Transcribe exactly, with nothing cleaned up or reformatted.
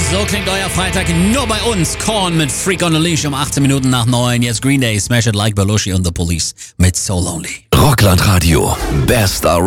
So klingt euer Freitag nur bei uns. Korn mit Freak on a Leash um achtzehn Minuten nach neun. Jetzt Green Day, Smash It Like Belushi und The Police mit So Lonely. Rockland Radio, bester